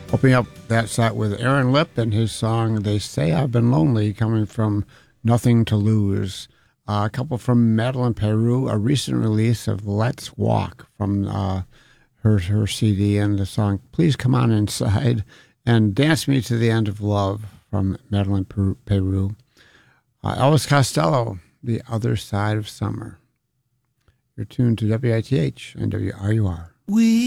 Opening up that set with Aaron Lipp and his song "They Say I've Been Lonely," coming from Nothing to Lose. A couple from Madeline Peru, a recent release of "Let's Walk" from her CD, and the song "Please Come On Inside," and "Dance Me to the End of Love" from Madeline Peru. Elvis Costello, "The Other Side of Summer." You're tuned to WITH and WRUR.